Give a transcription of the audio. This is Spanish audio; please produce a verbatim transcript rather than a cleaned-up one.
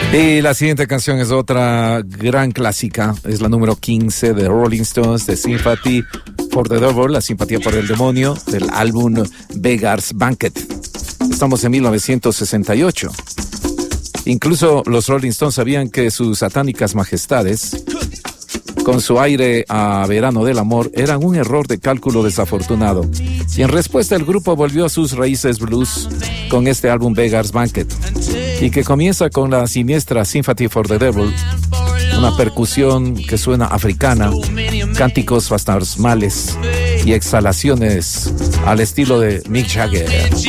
Y la siguiente canción es otra gran clásica, es la número quince de Rolling Stones, de Sympathy for the Devil, la simpatía por el demonio, del álbum Beggar's Banquet. Estamos en mil novecientos sesenta y ocho. Incluso los Rolling Stones sabían que sus satánicas majestades, con su aire a verano del amor, eran un error de cálculo desafortunado. Y en respuesta el grupo volvió a sus raíces blues con este álbum Beggar's Banquet, y que comienza con la siniestra Sympathy for the Devil, una percusión que suena africana, cánticos fantasmales y exhalaciones al estilo de Mick Jagger.